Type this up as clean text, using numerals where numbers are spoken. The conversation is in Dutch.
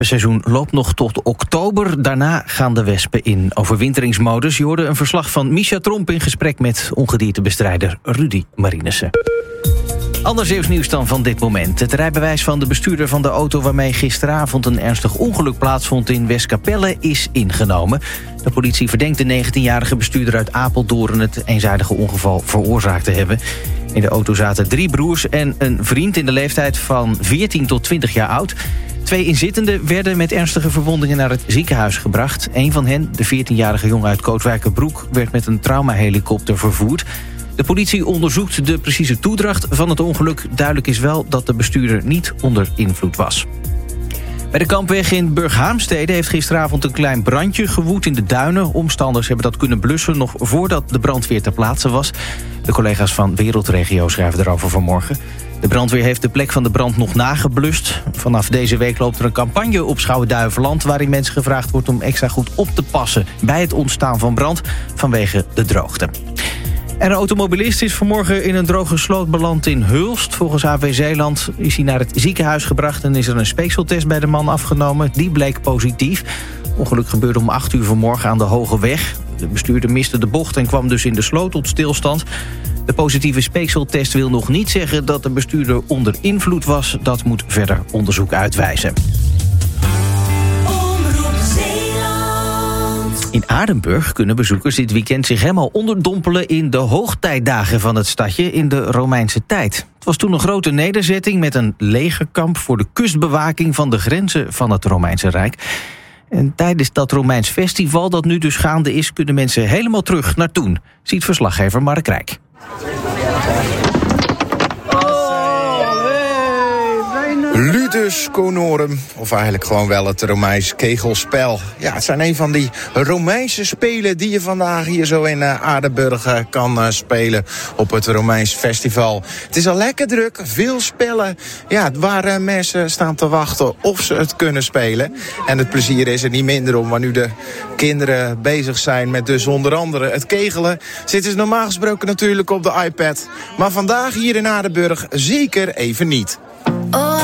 Het seizoen loopt nog tot oktober. Daarna gaan de wespen in overwinteringsmodus. Je hoorde een verslag van Misha Tromp in gesprek met ongediertebestrijder Rudy Marinissen. Ander Zeeuws nieuws dan van dit moment. Het rijbewijs van de bestuurder van de auto waarmee gisteravond een ernstig ongeluk plaatsvond in Westkapelle is ingenomen. De politie verdenkt de 19-jarige bestuurder uit Apeldoorn het eenzijdige ongeval veroorzaakt te hebben. In de auto zaten 3 broers en een vriend in de leeftijd van 14 tot 20 jaar oud. 2 inzittenden werden met ernstige verwondingen naar het ziekenhuis gebracht. Een van hen, de 14-jarige jongen uit Kootwijkerbroek, werd met een traumahelikopter vervoerd. De politie onderzoekt de precieze toedracht van het ongeluk. Duidelijk is wel dat de bestuurder niet onder invloed was. Bij de Kampweg in Burghaamstede heeft gisteravond een klein brandje gewoed in de duinen. Omstanders hebben dat kunnen blussen nog voordat de brandweer ter plaatse was. De collega's van Wereldregio schrijven erover vanmorgen. De brandweer heeft de plek van de brand nog nageblust. Vanaf deze week loopt er een campagne op Schouwen-Duiveland waarin mensen gevraagd wordt om extra goed op te passen bij het ontstaan van brand vanwege de droogte. En een automobilist is vanmorgen in een droge sloot beland in Hulst. Volgens AV Zeeland is hij naar het ziekenhuis gebracht en is er een speekseltest bij de man afgenomen. Die bleek positief. Ongeluk gebeurde om 8 uur vanmorgen aan de Hoge Weg. De bestuurder miste de bocht en kwam dus in de sloot tot stilstand. De positieve speekseltest wil nog niet zeggen dat de bestuurder onder invloed was. Dat moet verder onderzoek uitwijzen. In Aardenburg kunnen bezoekers dit weekend zich helemaal onderdompelen in de hoogtijdagen van het stadje in de Romeinse tijd. Het was toen een grote nederzetting met een legerkamp voor de kustbewaking van de grenzen van het Romeinse Rijk. En tijdens dat Romeins festival dat nu dus gaande is, kunnen mensen helemaal terug naar toen, ziet verslaggever Mark Rijk. Ludus Conorum, of eigenlijk gewoon wel het Romeins kegelspel. Ja, het zijn een van die Romeinse spelen die je vandaag hier zo in Aardenburg kan spelen op het Romeins festival. Het is al lekker druk, veel spellen ja, waar mensen staan te wachten of ze het kunnen spelen. En het plezier is er niet minder om, waar nu de kinderen bezig zijn met dus onder andere het kegelen. Zitten ze normaal gesproken natuurlijk op de iPad. Maar vandaag hier in Aardenburg zeker even niet.